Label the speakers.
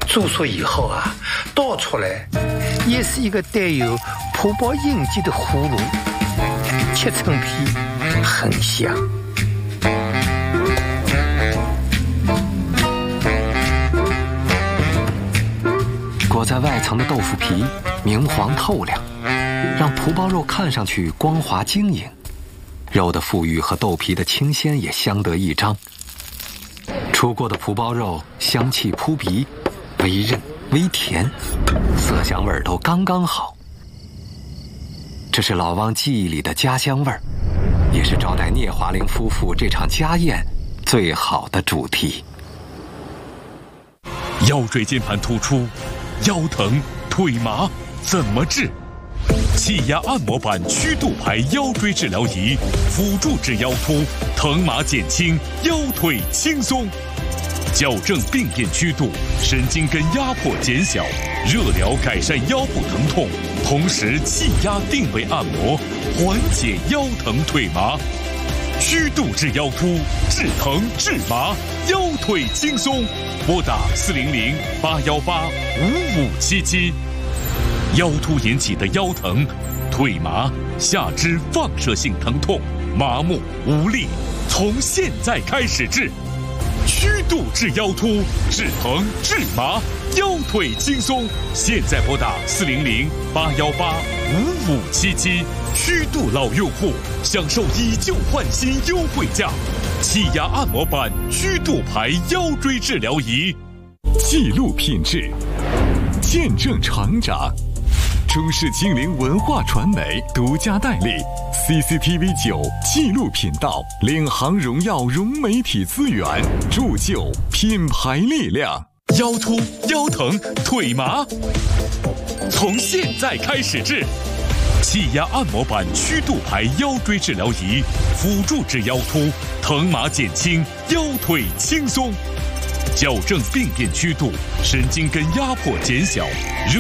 Speaker 1: 注射以后啊，倒出来也是一个带有朴宝印记的葫芦，切成皮，很香。
Speaker 2: 裹在外层的豆腐皮明黄透亮，让蒲包肉看上去光滑晶莹，肉的富裕和豆皮的清鲜也相得益彰。出锅的蒲包肉香气扑鼻，微韧微甜，色香味都刚刚好。这是老汪记忆里的家乡味儿，也是招待聂华苓夫妇这场家宴最好的主题。
Speaker 3: 腰椎间盘突出，腰疼腿麻怎么治？气压按摩板曲度牌腰椎治疗仪，辅助治腰突，疼麻减轻，腰腿轻松。矫正病变曲度，神经根压迫减小，热疗改善腰部疼痛，同时气压定位按摩，缓解腰疼腿麻。曲度治腰突，治疼治麻，腰腿轻松。拨打400-818-5577。腰突引起的腰疼、腿麻、下肢放射性疼痛、麻木无力，从现在开始治。曲度治腰突，治疼治麻，腰腿轻松。现在拨打400-818-5577。曲度老用户享受以旧换新优惠价，气压按摩板曲度牌腰椎治疗仪。
Speaker 4: 记录品质，见证成长。中视精灵文化传媒独家代理 CCTV9 纪录频道，领航荣耀融媒体资源，铸就品牌力量。
Speaker 3: 腰突、腰疼、腿麻，从现在开始治。气压按摩板曲度牌腰椎治疗仪，辅助治腰突，疼麻减轻，腰腿轻松。矫正病变曲度，神经根压迫减小。